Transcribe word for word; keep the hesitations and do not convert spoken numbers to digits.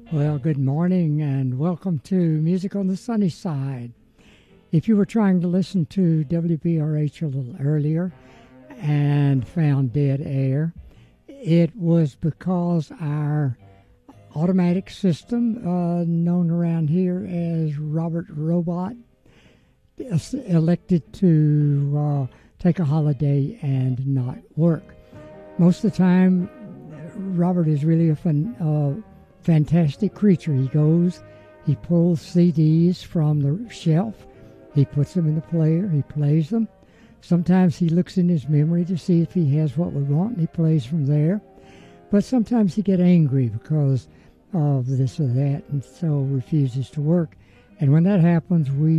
Well, good morning and welcome to Music on the Sunny Side. If you were trying to listen to W B R H a little earlier and found dead air, it was because our automatic system, uh, known around here as Robert Robot, elected to uh, take a holiday and not work. Most of the time, Robert is really a fun, uh, fantastic creature. He goes, he pulls C Ds from the shelf, he puts them in the player, he plays them. Sometimes he looks in his memory to see if he has what we want, and he plays from there. But sometimes he gets angry because of this or that, and so refuses to work. And when that happens, we